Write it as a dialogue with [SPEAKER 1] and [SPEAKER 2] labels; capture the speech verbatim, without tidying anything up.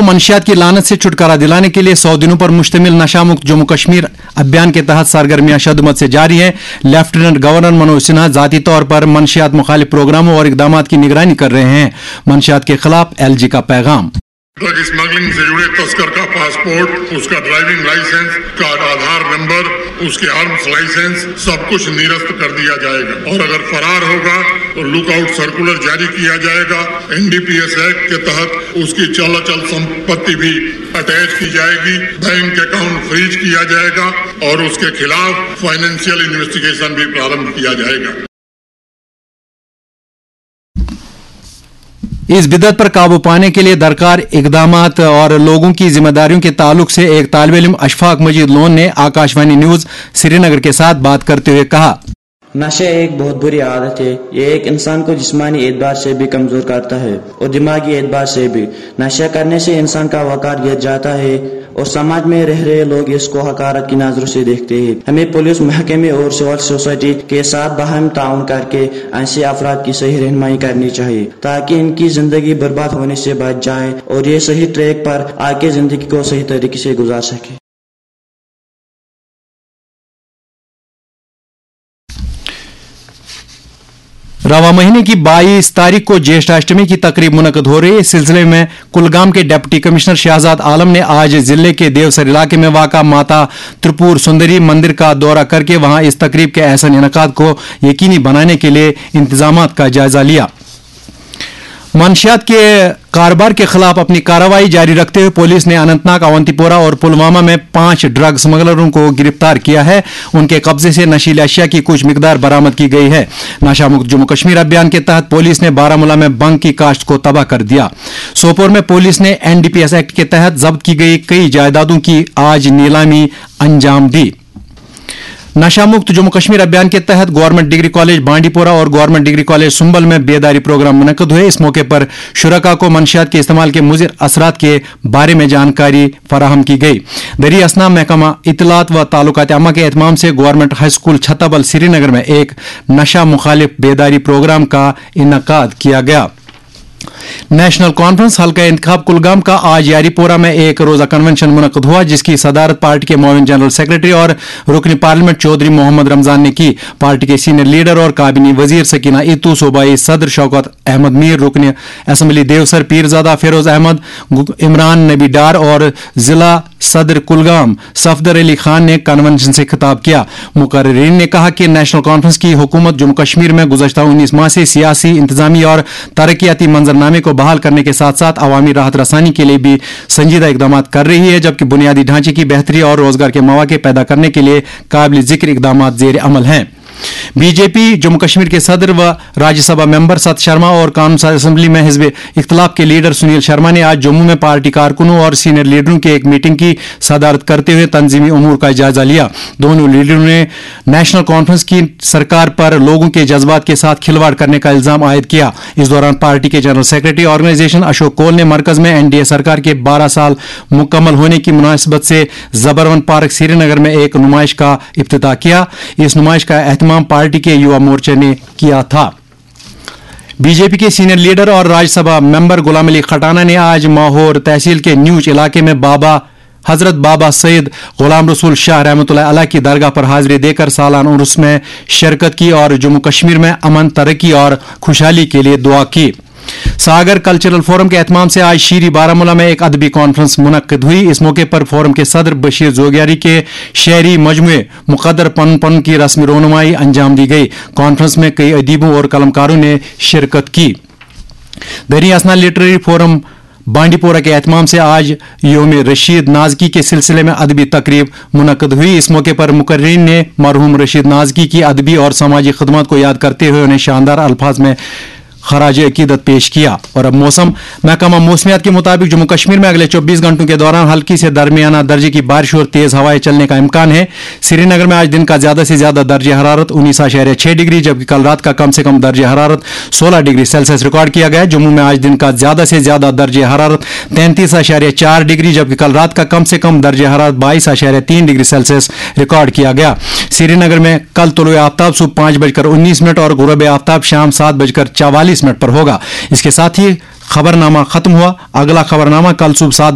[SPEAKER 1] मंशियात की लानत से छुटकारा दिलाने के लिए सौ दिनों पर मुश्तमिल नशा मुक्त जम्मू कश्मीर अभियान के तहत सरगर्मियां शद्दमत से जारी है। लेफ्टिनेंट गवर्नर मनोज सिन्हा जाती तौर पर मंशियात मुखालिफ प्रोग्रामों और इकदाम की निगरानी कर रहे हैं। मंशियात के खिलाफ एल जी का पैगाम।
[SPEAKER 2] ड्रग स्मगलिंग से जुड़े तस्कर का पासपोर्ट, उसका ड्राइविंग लाइसेंस, का आधार नंबर, उसके आर्म्स लाइसेंस सब कुछ निरस्त कर दिया जाएगा और अगर फरार होगा तो लुकआउट सर्कुलर जारी किया जाएगा। N D P S act के तहत उसकी चल अचल संपत्ति भी अटैच की जाएगी, बैंक अकाउंट फ्रीज किया जाएगा और उसके खिलाफ फाइनेंशियल इन्वेस्टिगेशन भी प्रारंभ किया जाएगा।
[SPEAKER 1] इस बिदअत पर काबू पाने के लिए दरकार इकदामात और लोगों की जिम्मेदारियों के ताल्लुक से एक तालिब इल्म अशफाक मजीद लोन ने आकाशवाणी न्यूज श्रीनगर के साथ बात करते हुए कहा,
[SPEAKER 3] नशा एक बहुत बुरी आदत है। ये एक इंसान को जिस्मानी एतबार से भी कमजोर करता है और दिमागी एतबार से भी। नशा करने से इंसान का वकार गिर जाता है और समाज में रह रहे लोग इसको हकारत की नजरों से देखते हैं। हमें पुलिस महकमे और सिविल सोसाइटी के साथ बाहम ताउन करके ऐसे अफराद की सही रहनुमाई करनी चाहिए ताकि इनकी जिंदगी बर्बाद होने से बच जाए और ये सही ट्रैक पर आके जिंदगी को सही तरीके से गुजार सके।
[SPEAKER 1] रवा महीने की बाईस तारीख को ज्येष्ठाष्टमी की तकरीब मुनक्कद हो रही है। इस सिलसिले में कुलगाम के डिप्टी कमिश्नर शहजाद आलम ने आज जिले के देवसर इलाके में वाक़ा माता त्रिपुर सुंदरी मंदिर का दौरा करके वहां इस तकरीब के अहसन इनकाद को यकीनी बनाने के लिए इंतजामात का जायजा लिया। मंशियात के कारोबार के खिलाफ अपनी कार्रवाई जारी रखते हुए पुलिस ने अनंतनाग, अवंतीपोरा और पुलवामा में पांच ड्रग स्मगलरों को गिरफ्तार किया है। उनके कब्जे से नशीली अशिया की कुछ मिकदार बरामद की गई है। नशा मुक्त जम्मू कश्मीर अभियान के तहत पुलिस ने बारामूला में बंग की काश्त को तबाह कर दिया। सोपोर में पुलिस ने N D P S act के तहत जब्त की गई कई जायदादों की आज नीलामी अंजाम दी। नशा मुक्त जम्मू कश्मीर अभियान के तहत गवर्नमेंट डिग्री कॉलेज बांडीपोरा और गवर्नमेंट डिग्री कॉलेज सुंबल में बेदारी प्रोग्राम मुनक्कद हुए। इस मौके पर शुरका को मंशियात के इस्तेमाल के मुज़िर असरात के बारे में जानकारी फराहम की गई। दरी असना महकमा इतलात व तालुकात अम्मा के एहतमाम से गवर्नमेंट हाई स्कूल छत्ताबल श्रीनगर में एक नशा मुखालिफ बेदारी प्रोग्राम का इनकाद किया गया। नेशनल कॉन्फ्रेंस हल्का इंतखाब कुलगाम का आज यारीपोरा में एक रोजा कन्वेंशन मुनक्कद हुआ, जिसकी सदारत पार्टी के मुआविन जनरल सेक्रेटरी और रुकन पार्लियामेंट चौधरी मोहम्मद रमजान ने की। पार्टी के सीनियर लीडर और काबिनी वजीर सकीना इतू, सूबाई सदर शौकत अहमद मीर, रुकन असम्बली देवसर पीरजादा फिरोज अहमद, इमरान नबी डार और जिला सदर कुलगाम सफदर अली खान ने कन्वेंशन से खिताब किया। मुकर्रिरीन ने कहा कि नेशनल कॉन्फ्रेंस की हुकूमत जम्मू कश्मीर में गुज़श्ता उन्नीस माह से सियासी, इंतजामी और तरक्याती मंजरनामे को बहाल करने के साथ साथ अवामी राहत रसानी के लिए भी संजीदा इकदाम कर रही है, जबकि बुनियादी ढांचे की बेहतरी और रोजगार के मौके पैदा करने के लिए काबिल जिक्र इकदाम जेर अमल हैं। बीजेपी जम्मू कश्मीर के सदर व राज्यसभा मेंबर सत शर्मा और कानून साज असम्बली में हिज़्ब इख्तिलाफ के लीडर सुनील शर्मा ने आज जम्मू में पार्टी कारकुनों और सीनियर लीडरों की एक मीटिंग की सदारत करते हुए तंजीमी उमूर का जायजा लिया। दोनों लीडरों ने नेशनल कॉन्फ्रेंस की सरकार पर लोगों के जज्बात के साथ खिलवाड़ करने का इल्जाम आयद किया। इस दौरान पार्टी के general secretary organisation Ashok Kaul ने मरकज में एन डी ए सरकार के बारह साल मुकम्मल होने की मुनासिबत से जबरवन पार्क श्रीनगर में एक नुमाइश का इफ्तिताह किया। इस नुमाइश का एहतमाम पार्टी के युवा मोर्चे ने किया था। बीजेपी के सीनियर लीडर और राज्यसभा मेंबर गुलाम अली खटाना ने आज माहौर तहसील के न्यूज इलाके में बाबा हजरत बाबा सैयद गुलाम रसूल शाह रहमतुल्लाह अलैह की दरगाह पर हाजिरी देकर सालाना उर्स में शिरकत की और जम्मू कश्मीर में अमन, तरक्की और खुशहाली के लिए दुआ की। सागर कल्चरल फोरम के एहतमाम से आज शीरी बारामूला में एक अदबी कॉन्फ्रेंस मुनक्कद हुई। इस मौके पर फोरम के सदर बशीर जोगियारी के शेरी मजमुए मुकद्दर पन पन की रस्मी रोनुमाई अंजाम दी गई। कॉन्फ्रेंस में कई अदीबों और कलमकारों ने शिरकत की। दरी असना लिटरेरी फोरम बांडीपोरा के एहतमाम से आज योम रशीद नाजकी के सिलसिले में अदबी तकरीब मुनक्कद हुई। इस मौके पर मुकर्रीन ने मरहूम रशीद नाजकी की अदबी और समाजी खदमात को याद करते हुए उन्हें शानदार अल्फाज में खराज अकीदत पेश किया। और अब मौसम महकमा मौसमियात के मुताबिक जम्मू कश्मीर में अगले चौबीस घंटों के दौरान हल्की से दरमियाना दर्जे की बारिश और तेज हवाएं चलने का इम्कान है। श्रीनगर में आज दिन का ज्यादा से ज्यादा दर्ज हरारत उन्नीस आशारिया छह डिग्री, जबकि कल रात का कम से कम दर्ज हरारत सोलह डिग्री सेल्सियस रिकॉर्ड किया गया। जम्मू में आज दिन का ज्यादा से ज्यादा दर्ज हरारत तैंतीस आशारिया चार डिग्री, जबकि कल रात का कम से कम दर्ज हरारत बाईस आशारिया तीन डिग्री सेल्सियस रिकॉर्ड किया गया। श्रीनगर में कल तुलुए आफ्ताब सुबह पांच बजकर उन्नीस मिनट और गुरूब आफ्ताब शाम सात बजकर चवालीस मिनट पर होगा। इसके साथ ही खबरनामा खत्म हुआ। अगला खबरनामा कल सुबह सात